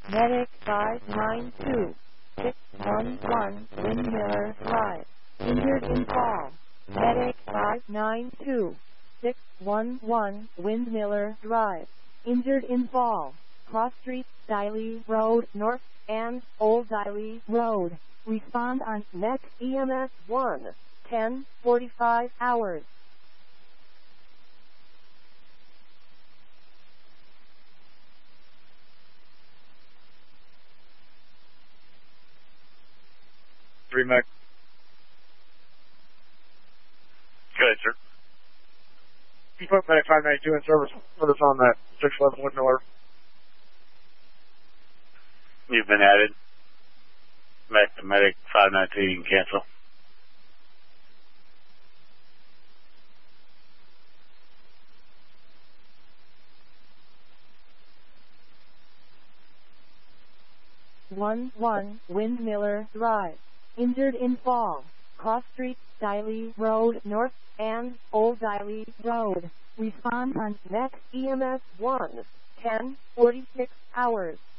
Medic 592 611 Windmiller Drive. Injured in fall. Medic 592 611 Windmiller Drive. Injured in fall. Cross Street, Diley Road North, and Old Diley Road. Respond on next EMS 1, 10:45 hours. Three Mac. Good, sir. You put Medic 592 in service. Put us on that 611 Windmiller. You've been added. Back to Medic 592, you can cancel. One Windmiller Drive. Injured in fall. Cross Street, Diley Road North, and Old Diley Road. Respond on next EMS 1, 10:46 hours.